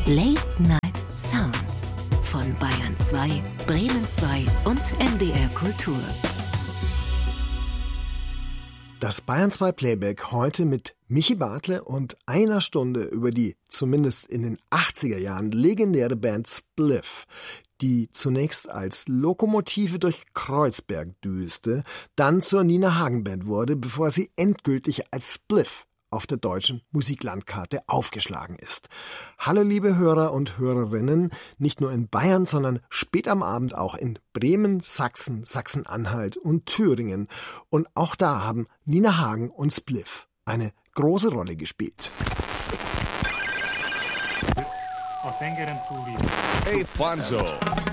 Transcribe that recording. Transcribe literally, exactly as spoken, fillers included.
Late Night Sounds von Bayern zwei, Bremen zwei und M D R Kultur. Das Bayern zwei Playback heute mit Michi Bartle und einer Stunde über die, zumindest in den achtziger Jahren, legendäre Band Spliff, die zunächst als Lokomotive durch Kreuzberg düste, dann zur Nina Hagen Band wurde, bevor sie endgültig als Spliff auf der deutschen Musiklandkarte aufgeschlagen ist. Hallo liebe Hörer und Hörerinnen, nicht nur in Bayern, sondern spät am Abend auch in Bremen, Sachsen, Sachsen-Anhalt und Thüringen. Und auch da haben Nina Hagen und Spliff eine große Rolle gespielt. Hey, Fonzo.